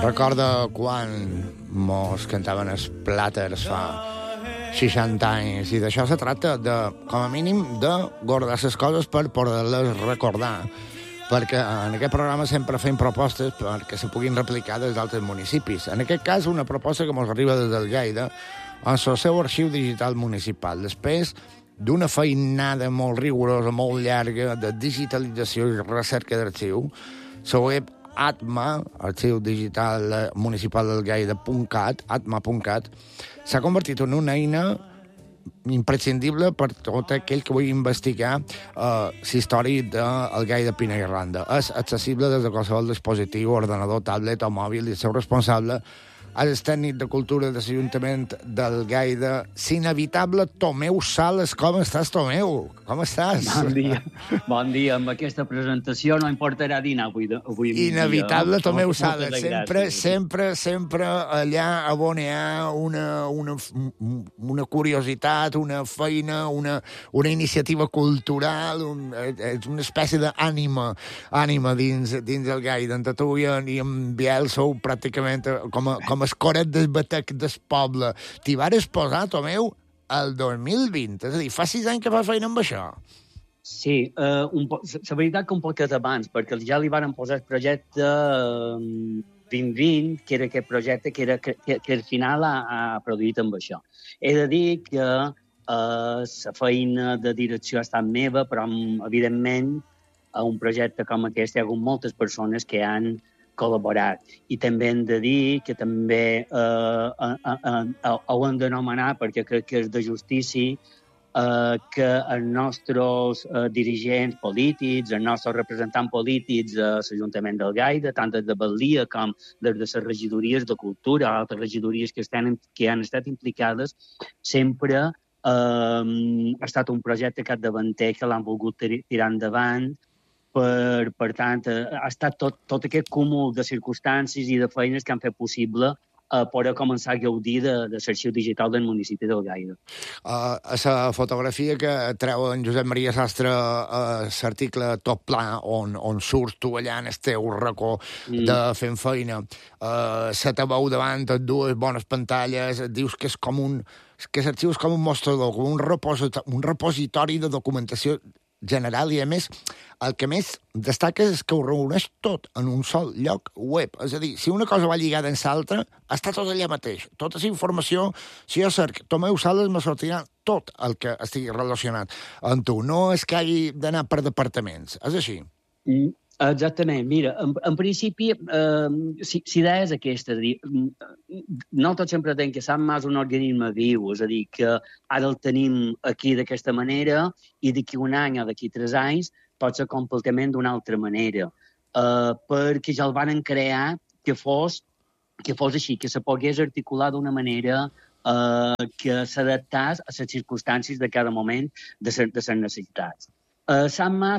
Recorda quan mos cantaven els plàters fa 60 anys, i d'això se tracta, de, com a mínim, de guardar les coses per poder-les recordar, perquè en aquest programa sempre fem propostes perquè se puguin replicar des d'altres municipis. En aquest cas, una proposta que ens arriba des del Lleida, en el seu arxiu digital municipal. Després d'una feinada molt rigorosa, molt llarga, de digitalització i recerca d'arxiu, la web Atma, arxiu digital municipal del Lleida.cat, atma.cat, s'ha convertit en una eina imprescindible per tot aquell que vulgui investigar la història del Lleida Pina i Randa. És accessible des de qualsevol dispositiu, ordenador, tablet o mòbil, i el seu responsable és el tècnic de cultura de l'Ajuntament del Lleida, l'inevitable Tomeu Sales. Com estàs, Tomeu? Com estàs? Bon dia. Amb aquesta presentació no importarà dinar avui. Inevitable Tomeu Sales. Sempre allà a on hi ha una curiositat, una feina, una iniciativa cultural, és una espècie d'ànima dins el Lleida. En tu i en Biel sou pràcticament com el coret del batec del poble. T'hi vares posar, Tomeu, el 2020. És a dir, fa 6 anys que fa feina amb això. Sí, la veritat que un poquet abans, perquè ja li van posar el projecte 2020, que era aquest projecte que al final ha produït amb això. He de dir que la feina de direcció ha estat meva, però evidentment a un projecte com aquest hi ha hagut moltes persones que han col·laborat. I també hem de dir que també ho hem d'anomenar, perquè crec que és de justícia, que els nostres dirigents polítics, els nostres representants polítics a l'Ajuntament del Lleida, tant des de Balia com des de les regidories de cultura, altres regidories que han estat implicades, sempre ha estat un projecte capdavanter que l'han volgut tirar endavant. Per tant, ha estat tot aquest cúmul de circumstàncies i de feines que han fet possible poder començar a gaudir de l'arxiu digital del municipi del Lleida. La fotografia que treu en Josep Maria Sastre a l'article Tot Pla, on surts tu allà en el teu racó de fent feina, se te veu davant dues bones pantalles, dius que és com que l'arxiu és com un mostrador, com un repositori de documentació general, i a més el que més destaca és que ho reuneix tot en un sol lloc web. És a dir, si una cosa va lligada amb l'altra, està tot allà mateix. Tota la informació, si jo cerc Tomeu Sales, me sortirà tot el que estigui relacionat amb tu. No és que hagi d'anar per departaments. És així? Exactament. Mira, en principi, si idea és aquesta. Nosaltres sempre tenim que SATMA és un organisme viu, és a dir, que ara el tenim aquí d'aquesta manera i d'aquí un any o d'aquí 3 anys pot ser completament d'una altra manera, perquè ja el van crear que fos així, que se pogués articular d'una manera que s'adaptés a les circumstàncies de cada moment de les necessitats. SATMA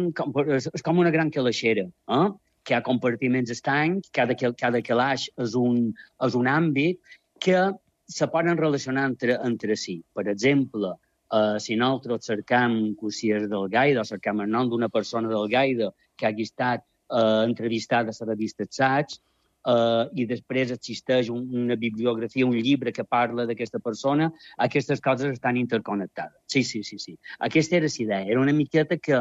és com una gran calaixera, que hi ha compartiments estancs, cada calaix és un àmbit que se poden relacionar entre si. Per exemple, si nosaltres cercam cuissiers del Lleida o cercam el nom d'una persona del Lleida que hagi estat entrevistada a la revista Assaig, i després existeix una bibliografia, un llibre que parla d'aquesta persona, aquestes coses estan interconnectades. Sí. Aquesta era la idea. Era una miqueta que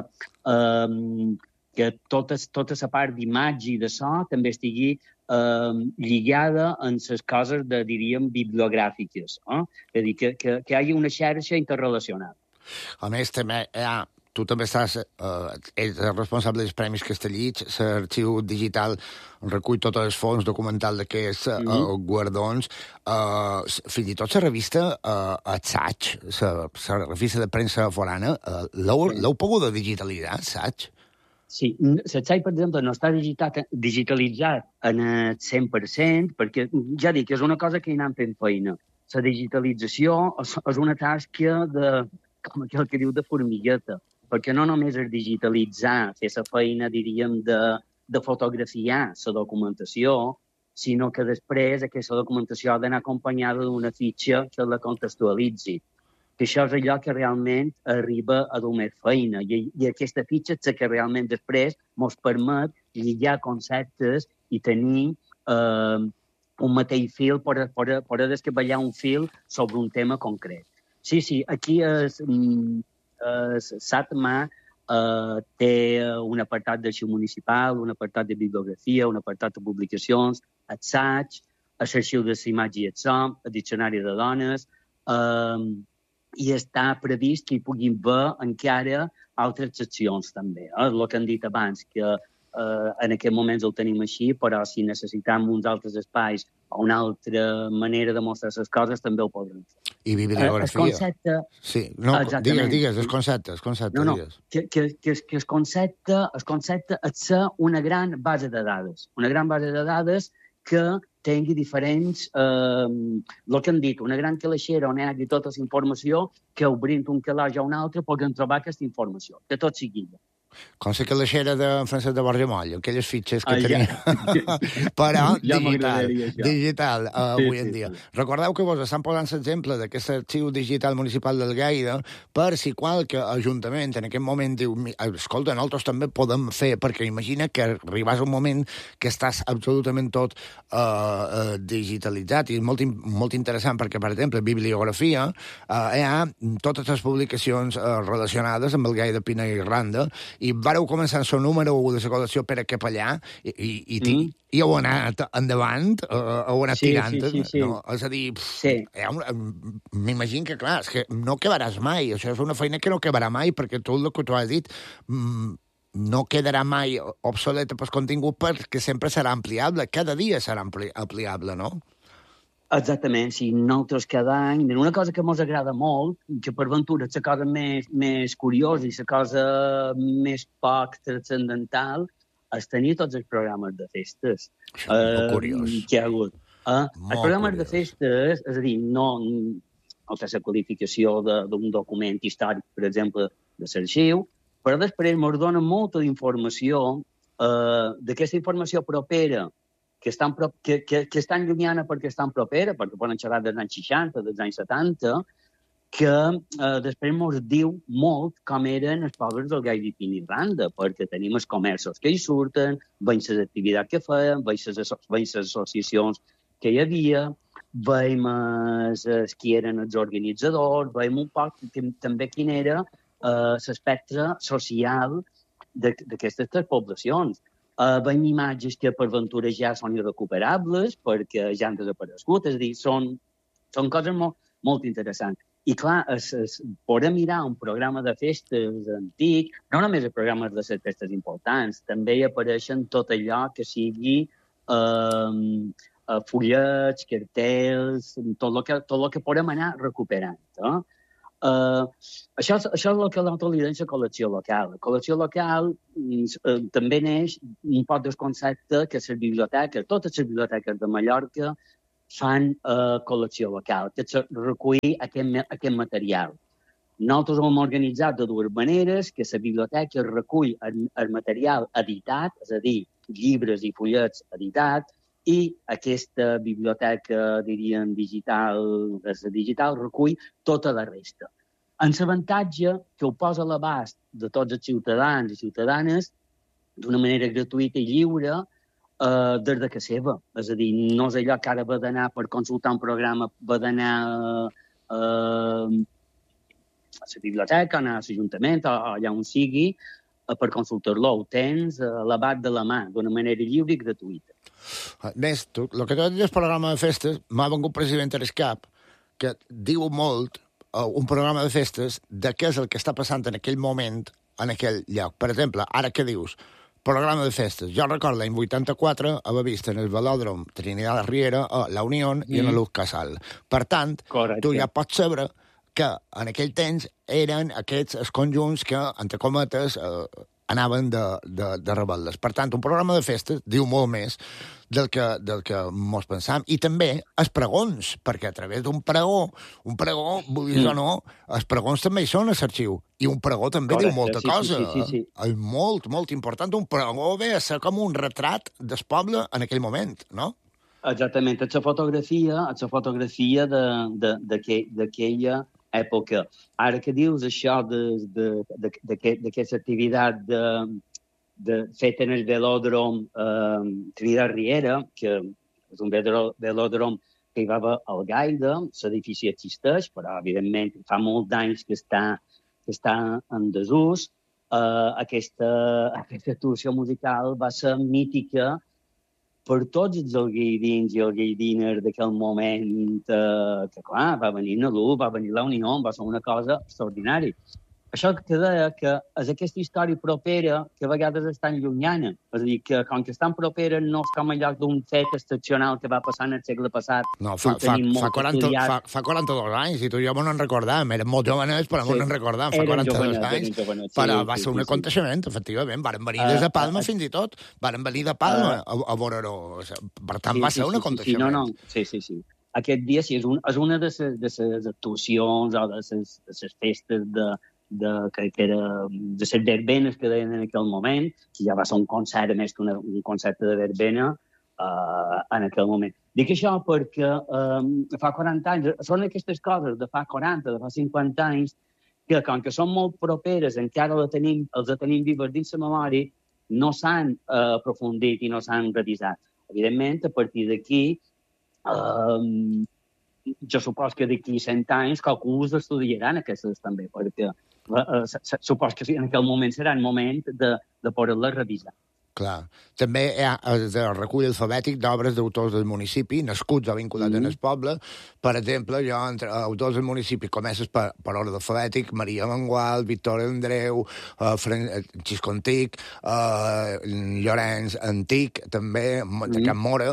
tota la part d'imatge i de so també estigui lligada amb les coses, diríem, bibliogràfiques. És a dir, que hi hagi una xarxa interrelacionada. A més, també tu també ets responsable dels Premis Castellits, l'arxiu digital recull tots els fons documental d'aquests guardons. Fins i tot la revista Assaig, la revista de premsa forana, l'heu pogut digitalitzar, Assaig? Sí, l'Assaig, per exemple, no està digitalitzat en el 100%, perquè ja dic, és una cosa que hi anem fent feina. La digitalització és una tasca com aquell que diu de formigueta, perquè no només és digitalitzar, fer la feina, diríem, de fotografiar la documentació, sinó que després aquesta documentació ha d'anar acompanyada d'una fitxa que la contextualitzi. Que això és allò que realment arriba a donar feina. I aquesta fitxa és que realment després ens permet lligar conceptes i tenir un mateix fil per descabellar un fil sobre un tema concret. Sí, aquí SATMA té un apartat d'arxiu municipal, un apartat de bibliografia, un apartat de publicacions, assaig, l'arxiu de l'imatge i el so, el diccionari de dones, i està previst que hi puguin haver encara altres seccions també. El que hem dit abans, que en aquests moments ho tenim així, però si necessitem uns altres espais o una altra manera de mostrar les coses, també ho podrem fer. I bibliografia. El concepte... Sí, no, digues, el concepte, digues. Que el concepte és ser una gran base de dades. Una gran base de dades que tingui diferents... el que hem dit, una gran calaixera on hi hagi tota la informació que obrint un calaix a un altre puguem trobar aquesta informació, de tot seguida. Com la calaixera de Francesc de Borjamoll, aquelles fitxes que tenia. Però digital, avui en dia. Recordeu que vos estan posant l'exemple d'aquest arxiu digital municipal del Lleida per si qualque ajuntament en aquest moment diu, escolta, nosaltres també podem fer, perquè imagina que arribàs un moment que estàs absolutament tot digitalitzat i molt interessant perquè, per exemple, bibliografia, hi ha totes les publicacions relacionades amb el Lleida, Pina i Randa, i vareu començar el seu número 1 de la col·lecció Pere Capellà i heu anat endavant, heu anat tirant. Sí. No? És a dir, m'imagino que, clar, és que no acabaràs mai. Això és una feina que no acabarà mai, perquè tu el que tu has dit no quedarà mai obsoleta pel contingut perquè sempre serà ampliable. Cada dia serà ampliable, no? Exactament, sí. Nosaltres cada any... Una cosa que ens agrada molt, que per ventura és la cosa més curiosa i la cosa més poc transcendental, és tenir tots els programes de festes. Això és molt curiós. Que hi ha hagut. Els programes de festes, és a dir, no fer la qualificació d'un document històric, per exemple, de l'arxiu, però després ens dona molta informació d'aquesta informació propera que és tan llunyana perquè és tan propera, perquè poden xerrar dels anys 60, dels anys 70, que després ens diu molt com eren els pobles del Lleida i Pina i Randa, perquè tenim els comerços que hi surten, veiem les activitats que feien, veiem les associacions que hi havia, veiem qui eren els organitzadors, veiem un poc també quin era l'espectre social d'aquestes tres poblacions. Veiem imatges que per ventura ja són irrecuperables perquè ja han desaparegut, és a dir, són coses molt interessants. I clar, poder mirar un programa de festes antic, no només els programes de les festes importants, també hi apareixen tot allò que sigui fullets, cartells, tot el que podem anar recuperant. Això és el que nosaltres li diem la col·lecció local. La col·lecció local també neix un poc del concepte que les biblioteques, totes les biblioteques de Mallorca, fan col·lecció local, que és recollir aquest material. Nosaltres ho hem organitzat de dues maneres, que la biblioteca recull el material editat, és a dir, llibres i fullets editats, i aquesta biblioteca, diríem, digital recull tota la resta. En l'avantatge que ho posa a l'abast de tots els ciutadans i ciutadanes d'una manera gratuïta i lliure des de casa seva. És a dir, no és allò que ara va d'anar per consultar un programa, va d'anar a la biblioteca, anar a l'Ajuntament, o allà on sigui, per consultar-lo. Ho tens a l'abast de la mà, d'una manera lliure i gratuïta. Més, el que tu has dit del programa de festes, m'ha vengut precisament a l'escap, que diu molt un programa de festes de què és el que està passant en aquell moment, en aquell lloc. Per exemple, ara què dius? Programa de festes. Jo recordo l'any 84 haver vist en el Velòdrom Trinidad de Riera a La Unió i en Luz Casal. Per tant, tu ja pots saber que en aquell temps eren aquests els conjunts que, entre cometes, anaven de rebel·les. Per tant, un programa de festes diu molt més del que mos pensam. I també els pregons, perquè a través d'un pregó, vulguis o no, els pregons també hi són a l'arxiu. I un pregó també diu molta cosa. Sí. És molt, molt important. Un pregó ve a ser com un retrat del poble en aquell moment, no? Exactament. És la fotografia d'aquella època. Ara que dius això d'aquesta activitat fet en el velòdrom Trinidad Riera, que és un velòdrom que hi va haver al Gaida. L'edifici existeix, però, evidentment, fa molt d'anys que està en desús. Aquesta actuació musical va ser mítica per tots els algueidins i algueidines d'aquell moment, que, clar, va venir Nalú, va venir la Unió, va ser una cosa extraordinària. Això que deia que és aquesta història propera que a vegades és tan llunyana. És a dir, que com que és tan propera no és com allò d'un fet excepcional que va passar en el segle passat. No, fa 42 anys, i tu i jo m'ho en recordàvem. Érem molt jovenets, però m'ho en recordàvem. Fa 42 anys, però va ser un aconteixement, efectivament. Varen venir des de Palma fins i tot. Varen venir de Palma a veure-ho. Per tant, va ser un aconteixement. Sí. Aquest dia sí, és una de les actuacions o de les festes que era de les verbenes que deien en aquell moment, que ja va ser un concert, a més que un concert de verbena en aquell moment. Dic això perquè fa 40 anys, són aquestes coses de fa 40, de fa 50 anys, que com que són molt properes, encara els tenim vives dins la memòria, no s'han aprofundit i no s'han revisat. Evidentment, a partir d'aquí, jo suposo que d'aquí 100 anys qualcú us estudiaran aquestes també, perquè suposo que en aquell moment serà el moment de poder-les revisar. Clar. També hi ha el recull alfabètic d'obres d'autors del municipi, nascuts o vinculats en el poble. Per exemple, jo, entre autors del municipi, comences per ordre alfabètic, Maria Mangual, Víctor Andreu, Xisco Antic, Llorenç Antic, també, Can Mora,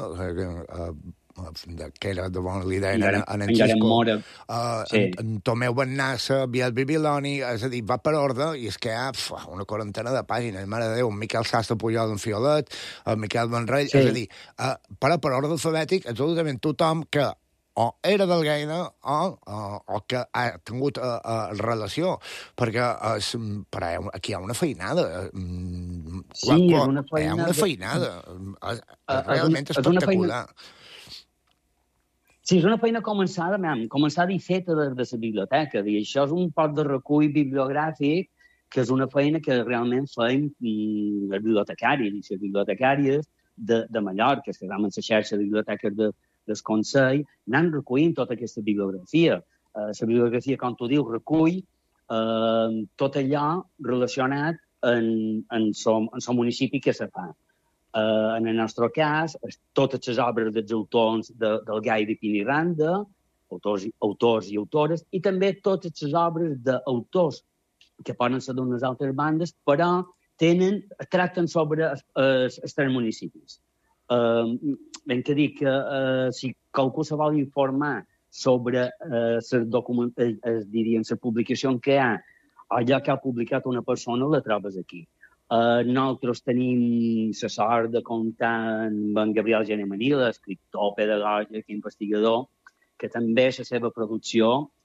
que era de bon líder en Xisco, en Tomeu Bennassa, Biel Bibiloni, és a dir, va per ordre, i és que hi ha una quarantena de pàgines, mare de Déu, Miquel Sastre Pujol en Fiolet, Miquel Manrell, és a dir, per ordre alfabètic, absolutament tothom que o era del Gaida o que ha tingut relació, perquè aquí hi ha una feinada. Sí, hi ha una feinada. Hi ha una feinada. Realment espectacular. Sí, és una feina començada i feta des de la biblioteca. I això és un poc de recull bibliogràfic, que és una feina que realment feim els bibliotecaris i les bibliotecàries de Mallorca, que estem en la xarxa de biblioteques del Consell, anant recollint tota aquesta bibliografia. La bibliografia, com tu dius, recull tot allò relacionat en el municipi que se fa. En el nostre cas, totes les obres dels autors del Gai de Piniranda, autors i autores, i també totes les obres d'autors que poden ser d'unes altres bandes, però tracten sobre els tres municipis. Ben que dic que si qualcú se vol informar sobre la publicació que hi ha, allò que ha publicat una persona, la trobes aquí. Nosaltres tenim la sort de comptar amb en Gabriel Genemanila, escriptor, pedagògic, investigador, que també la seva producció